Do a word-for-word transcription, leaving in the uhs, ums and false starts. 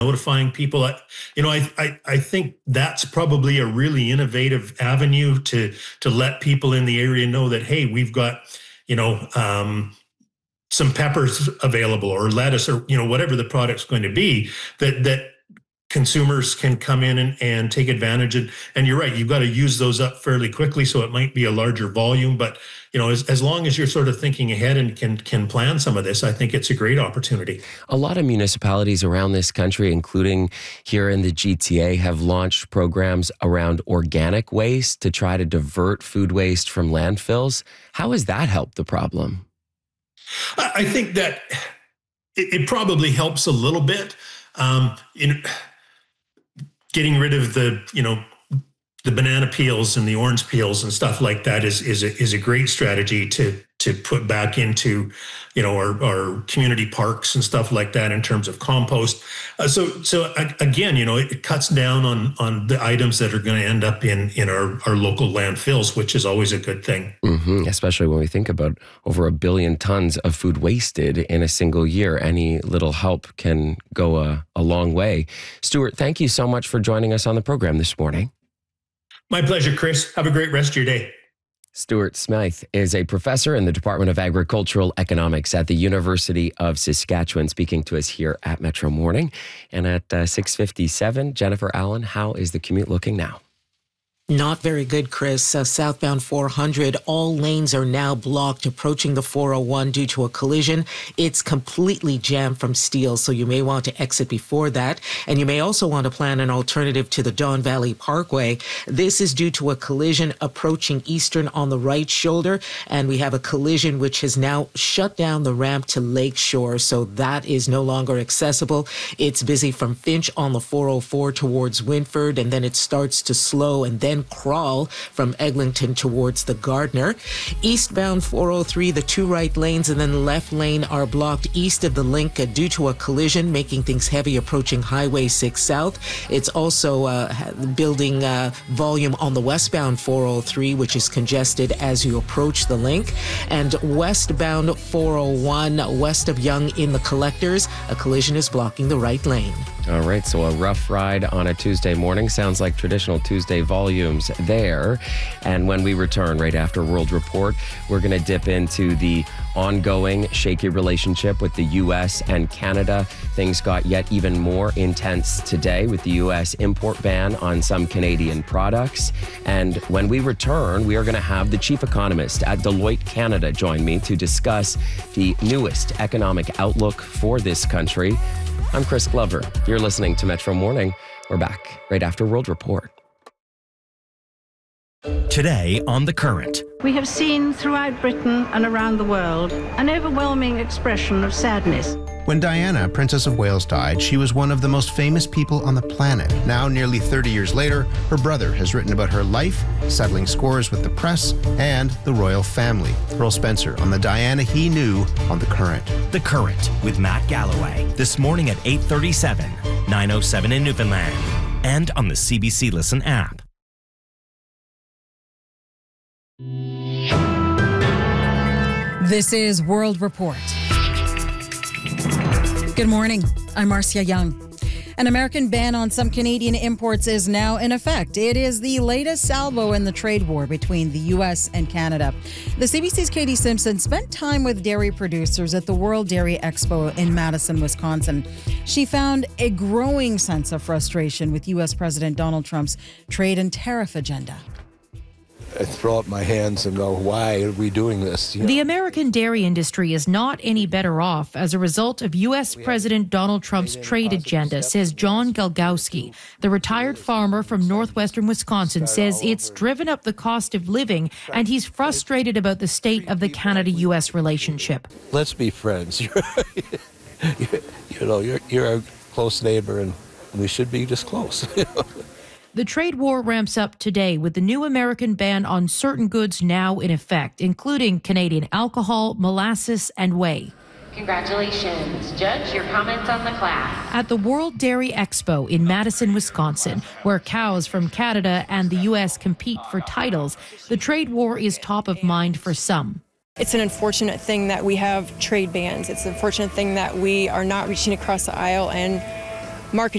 notifying people. I, you know, I, I I think that's probably a really innovative avenue to to let people in the area know that, hey, we've got, you know, um, some peppers available or lettuce or, you know, whatever the product's going to be, that that consumers can come in and, and take advantage of. And you're right, you've got to use those up fairly quickly. So it might be a larger volume, but you know, as, as long as you're sort of thinking ahead and can can plan some of this, I think it's a great opportunity. A lot of municipalities around this country, including here in the G T A, have launched programs around organic waste to try to divert food waste from landfills. How has that helped the problem? I, I think that it, it probably helps a little bit. Um, in getting rid of the, you know, the banana peels and the orange peels and stuff like that is is a, is a great strategy to to put back into, you know, our, our community parks and stuff like that in terms of compost. Uh, so so again, you know, it, it cuts down on on the items that are going to end up in in our, our local landfills, which is always a good thing. Mm-hmm. Especially when we think about over a billion tons of food wasted in a single year. Any little help can go a, a long way. Stuart, thank you so much for joining us on the program this morning. My pleasure, Chris. Have a great rest of your day. Stuart Smythe is a professor in the Department of Agricultural Economics at the University of Saskatchewan, speaking to us here at Metro Morning. And at uh, six fifty-seven, Jennifer Allen, how is the commute looking now? Not very good, Chris. Uh, southbound four hundred, all lanes are now blocked approaching the four oh one due to a collision. It's completely jammed from Steele, so you may want to exit before that. And you may also want to plan an alternative to the Don Valley Parkway. This is due to a collision approaching Eastern on the right shoulder, and we have a collision which has now shut down the ramp to Lakeshore, so that is no longer accessible. It's busy from Finch on the four oh four towards Winford, and then it starts to slow and then crawl from Eglinton towards the Gardner. Eastbound four oh three, the two right lanes and then the left lane are blocked east of the link uh, due to a collision, making things heavy approaching Highway six South. It's also uh, building uh, volume on the westbound four oh three, which is congested as you approach the link. And westbound four oh one, west of Yonge in the Collectors, a collision is blocking the right lane. All right, so a rough ride on a Tuesday morning. Sounds like traditional Tuesday volumes there. And when we return right after World Report, we're going to dip into the ongoing shaky relationship with the U S and Canada. Things got yet even more intense today with the U S import ban on some Canadian products. And when we return, we are going to have the chief economist at Deloitte Canada join me to discuss the newest economic outlook for this country. I'm Chris Glover. You're listening to Metro Morning. We're back right after World Report. Today on The Current. We have seen throughout Britain and around the world an overwhelming expression of sadness. When Diana, Princess of Wales, died, she was one of the most famous people on the planet. Now, nearly thirty years later, her brother has written about her life, settling scores with the press, and the royal family. Earl Spencer on the Diana he knew on The Current. The Current with Matt Galloway. This morning at eight thirty-seven, nine oh seven in Newfoundland. And on the C B C Listen app. This is World Report. Good morning. I'm Marcia Young. An American ban on some Canadian imports is now in effect. It is the latest salvo in the trade war between the U S and Canada. The C B C's Katie Simpson spent time with dairy producers at the World Dairy Expo in Madison, Wisconsin. She found a growing sense of frustration with U S President Donald Trump's trade and tariff agenda. I throw up my hands and go, why are we doing this? You know? The American dairy industry is not any better off as a result of U S President Donald Trump's trade agenda, says John Galgowski. The retired farmer from northwestern Wisconsin says it's driven up the cost of living, and he's frustrated about the state of the Canada U S relationship. Let's be friends. You're, you know, you're, you're a close neighbor, and we should be just close. You know? The trade war ramps up today with the new American ban on certain goods now in effect, including Canadian alcohol, molasses, and whey. Congratulations. Judge, your comments on the class. At the World Dairy Expo in Madison, Wisconsin, where cows from Canada and the U S compete for titles, the trade war is top of mind for some. It's an unfortunate thing that we have trade bans. It's an unfortunate thing that we are not reaching across the aisle and marketing